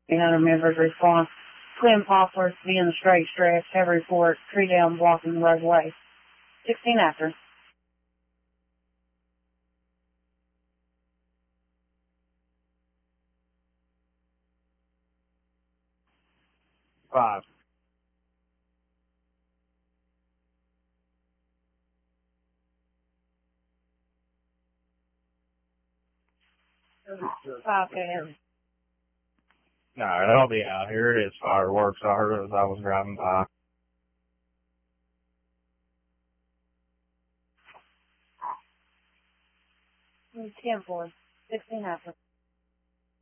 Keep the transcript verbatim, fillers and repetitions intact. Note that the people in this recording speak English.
The other members respond. Twin poplars to be in the straight stretch. Have report. Tree down blocking the roadway. sixteen after. Five. Five K M. No, I'll be out here. It's fireworks. I heard it as I was driving by. ten four. sixteen after.